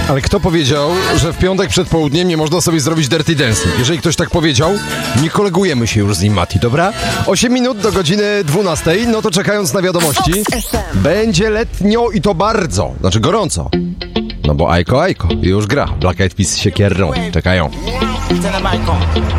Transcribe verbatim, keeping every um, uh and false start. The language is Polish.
Ale kto powiedział, że w piątek przed południem nie można sobie zrobić dirty dancing? Jeżeli ktoś tak powiedział, nie kolegujemy się już z nim, Mati, dobra? osiem minut do godziny dwunastej, no to czekając na wiadomości, będzie letnio i to bardzo, znaczy gorąco. No bo Ajko, Ajko już gra, Black Eyed Peas się kierną, czekają.